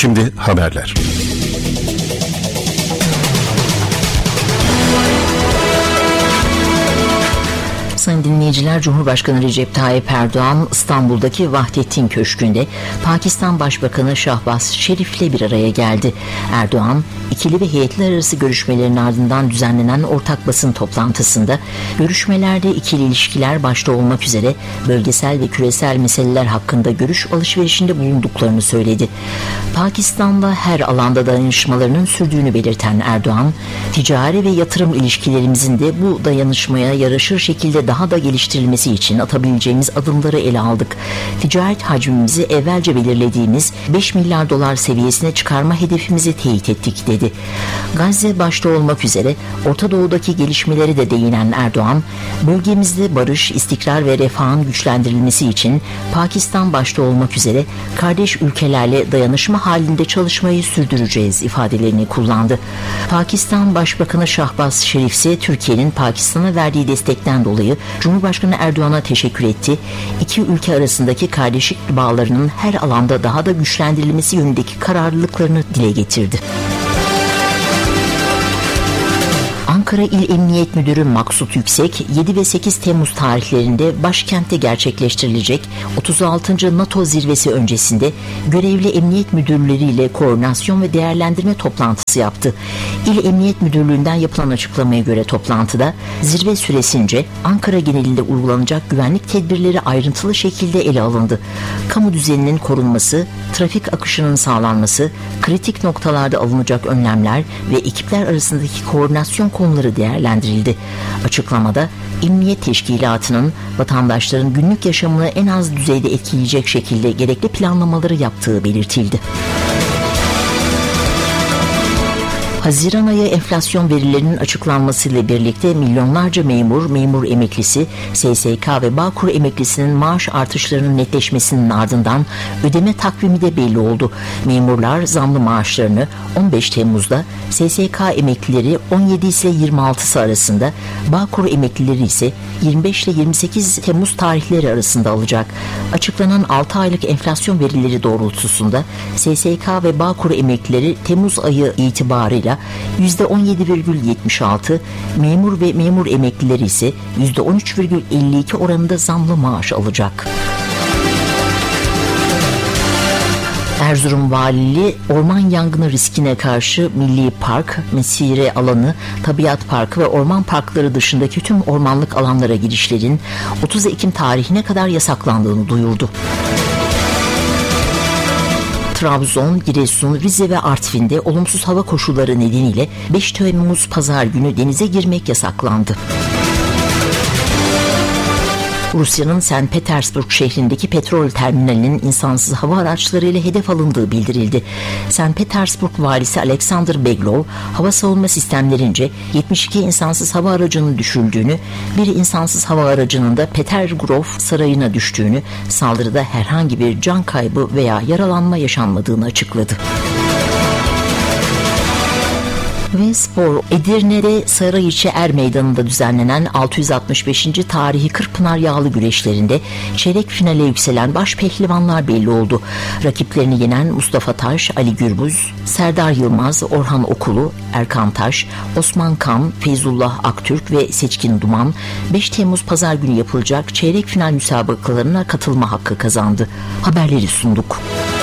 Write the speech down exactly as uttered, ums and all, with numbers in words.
Şimdi haberler. Sayın dinleyiciler, Cumhurbaşkanı Recep Tayyip Erdoğan İstanbul'daki Vahdettin Köşkü'nde Pakistan Başbakanı Şahbaz Şerif'le bir araya geldi. Erdoğan, ikili ve heyetler arası görüşmelerin ardından düzenlenen ortak basın toplantısında görüşmelerde ikili ilişkiler başta olmak üzere bölgesel ve küresel meseleler hakkında görüş alışverişinde bulunduklarını söyledi. Pakistan'la her alanda dayanışmalarının sürdüğünü belirten Erdoğan, ticari ve yatırım ilişkilerimizin de bu dayanışmaya yaraşır şekilde daha da geliştirilmesi için atabileceğimiz adımları ele aldık. Ticaret hacmimizi evvelce belirlediğimiz beş milyar dolar seviyesine çıkarma hedefimizi teyit ettik dedi. Gazze başta olmak üzere Orta Doğu'daki gelişmeleri de değinen Erdoğan, bölgemizde barış, istikrar ve refahın güçlendirilmesi için Pakistan başta olmak üzere kardeş ülkelerle dayanışma halinde çalışmayı sürdüreceğiz ifadelerini kullandı. Pakistan Başbakanı Şahbaz Şerif ise Türkiye'nin Pakistan'a verdiği destekten dolayı Cumhurbaşkanı Erdoğan'a teşekkür etti. İki ülke arasındaki kardeşlik bağlarının her alanda daha da güçlendirilmesi yönündeki kararlılıklarını dile getirdi. Ankara İl Emniyet Müdürü Maksut Yüksek, yedi ve sekiz Temmuz tarihlerinde başkentte gerçekleştirilecek otuz altıncı NATO zirvesi öncesinde görevli emniyet müdürleriyle koordinasyon ve değerlendirme toplantısı yaptı. İl Emniyet Müdürlüğü'nden yapılan açıklamaya göre toplantıda zirve süresince Ankara genelinde uygulanacak güvenlik tedbirleri ayrıntılı şekilde ele alındı. Kamu düzeninin korunması, trafik akışının sağlanması, kritik noktalarda alınacak önlemler ve ekipler arasındaki koordinasyon konuları değerlendirildi. Açıklamada Emniyet Teşkilatı'nın vatandaşların günlük yaşamını en az düzeyde etkileyecek şekilde gerekli planlamaları yaptığı belirtildi. Haziran ayı enflasyon verilerinin açıklanmasıyla birlikte milyonlarca memur, memur emeklisi, S S K ve Bağkur emeklisinin maaş artışlarının netleşmesinin ardından ödeme takvimi de belli oldu. Memurlar zamlı maaşlarını on beş Temmuz'da, S S K emeklileri on yedi ise yirmi altısı arasında, Bağkur emeklileri ise yirmi beş ile yirmi sekiz Temmuz tarihleri arasında alacak. Açıklanan altı aylık enflasyon verileri doğrultusunda S S K ve Bağkur emeklileri Temmuz ayı itibarıyla yüzde on yedi virgül yetmiş altı, memur ve memur emeklileri ise yüzde on üç virgül elli iki oranında zamlı maaş alacak. Erzurum Valiliği orman yangını riskine karşı Milli Park, Mesire Alanı, Tabiat Parkı ve orman parkları dışındaki tüm ormanlık alanlara girişlerin otuz Ekim tarihine kadar yasaklandığını duyurdu. Trabzon, Giresun, Rize ve Artvin'de olumsuz hava koşulları nedeniyle beş Temmuz Pazar günü denize girmek yasaklandı. Rusya'nın Sankt Petersburg şehrindeki petrol terminalinin insansız hava araçlarıyla hedef alındığı bildirildi. Sankt Petersburg valisi Alexander Beglov, hava savunma sistemlerince yetmiş iki insansız hava aracının düşürdüğünü, bir insansız hava aracının da Petergrov sarayına düştüğünü, saldırıda herhangi bir can kaybı veya yaralanma yaşanmadığını açıkladı. Ve spor. Edirne'de Sarıyiçi Er Meydanı'nda düzenlenen altı yüz altmış beşinci tarihi Kırkpınar yağlı güreşlerinde çeyrek finale yükselen baş pehlivanlar belli oldu. Rakiplerini yenen Mustafa Taş, Ali Gürbüz, Serdar Yılmaz, Orhan Okulu, Erkan Taş, Osman Kan, Feyzullah Aktürk ve Seçkin Duman beş Temmuz Pazar günü yapılacak çeyrek final müsabakalarına katılma hakkı kazandı. Haberleri sunduk.